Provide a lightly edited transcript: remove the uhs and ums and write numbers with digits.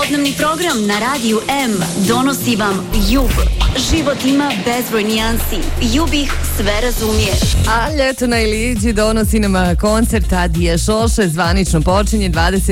Popodnevni program na Radiju M donosi vam Jug. Život ima bezbroj nijansi. Jug ih sve razumije. A ljeto na Iliđi donosi nam koncert Adija Šoše. Zvanično počinje